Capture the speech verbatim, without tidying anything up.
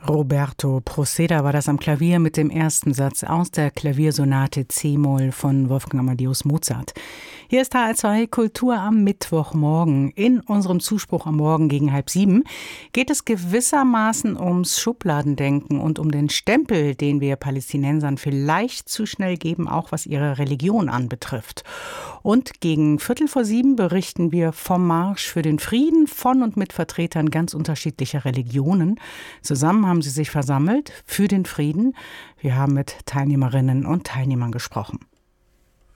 Roberto Proceda war das am Klavier mit dem ersten Satz aus der Klaviersonate C-Moll von Wolfgang Amadeus Mozart. Hier ist H R zwei Kultur am Mittwochmorgen. In unserem Zuspruch am Morgen gegen halb sieben geht es gewissermaßen ums Schubladendenken und um den Stempel, den wir Palästinensern vielleicht zu schnell geben, auch was ihre Religion anbetrifft. Und gegen Viertel vor sieben berichten wir vom Marsch für den Frieden von und mit Vertretern ganz unterschiedlicher Religionen. Zusammen haben sie sich versammelt für den Frieden. Wir haben mit Teilnehmerinnen und Teilnehmern gesprochen.